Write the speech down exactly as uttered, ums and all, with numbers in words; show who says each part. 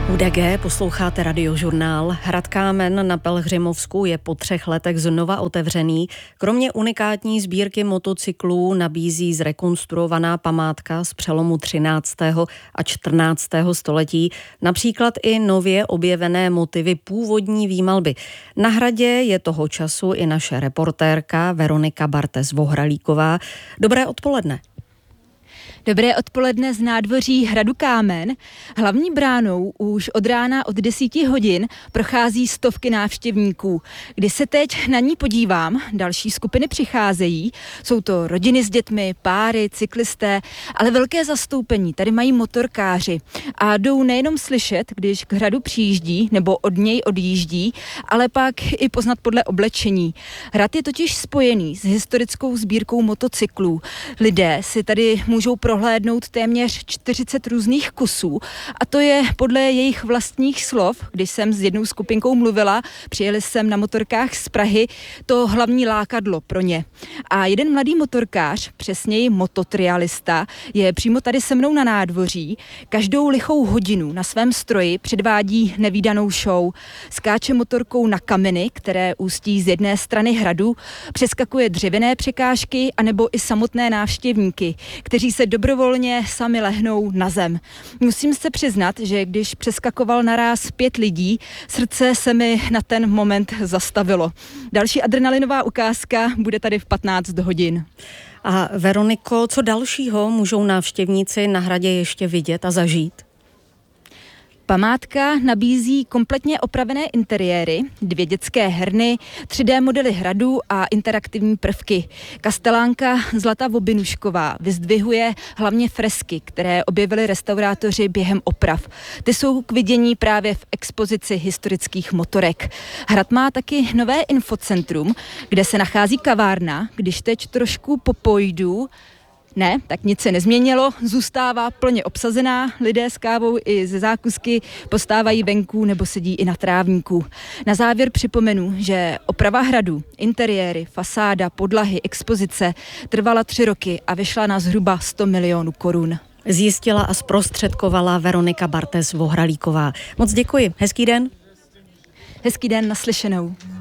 Speaker 1: U D G posloucháte Radiožurnál. Hrad Kámen na Pelhřimovsku je po třech letech znova otevřený. Kromě unikátní sbírky motocyklů nabízí zrekonstruovaná památka z přelomu třináctého a čtrnáctého století, například i nově objevené motivy původní výmalby. Na hradě je toho času i naše reportérka Veronika Bartes-Vohralíková. Dobré odpoledne.
Speaker 2: Dobré odpoledne z nádvoří hradu Kámen. Hlavní bránou už od rána od desíti hodin prochází stovky návštěvníků. Když se teď na ní podívám, další skupiny přicházejí. Jsou to rodiny s dětmi, páry, cyklisté, ale velké zastoupení tady mají motorkáři. A jdou nejenom slyšet, když k hradu přijíždí nebo od něj odjíždí, ale pak i poznat podle oblečení. Hrad je totiž spojený s historickou sbírkou motocyklů. Lidé si tady můžou prohlédnout téměř čtyřicet různých kusů a to je podle jejich vlastních slov, když jsem s jednou skupinkou mluvila, přijeli jsem na motorkách z Prahy, to hlavní lákadlo pro ně. A jeden mladý motorkář, přesněji mototrialista, je přímo tady se mnou na nádvoří. Každou lichou hodinu na svém stroji předvádí nevídanou show. Skáče motorkou na kameny, které ústí z jedné strany hradu, přeskakuje dřevěné překážky anebo i samotné návštěvníky, kteří se dobrovolně sami lehnou na zem. Musím se přiznat, že když přeskakoval naráz pět lidí, srdce se mi na ten moment zastavilo. Další adrenalinová ukázka bude tady v patnáct hodin.
Speaker 1: A Veroniko, co dalšího můžou návštěvníci na hradě ještě vidět a zažít?
Speaker 2: Památka nabízí kompletně opravené interiéry, dvě dětské herny, tři dé modely hradu a interaktivní prvky. Kastelánka Zlata Vobinušková vyzdvihuje hlavně fresky, které objevili restaurátoři během oprav. Ty jsou k vidění právě v expozici historických motorek. Hrad má taky nové infocentrum, kde se nachází kavárna. Když teď trošku popojdu, Ne, tak nic se nezměnilo, zůstává plně obsazená, lidé s kávou i ze zákusky postávají venku nebo sedí i na trávníku. Na závěr připomenu, že oprava hradu, interiéry, fasáda, podlahy, expozice trvala tři roky a vyšla na zhruba sto milionů korun.
Speaker 1: Zjistila a zprostředkovala Veronika Bartes-Vohralíková. Moc děkuji, hezký den.
Speaker 2: Hezký den, naslyšenou.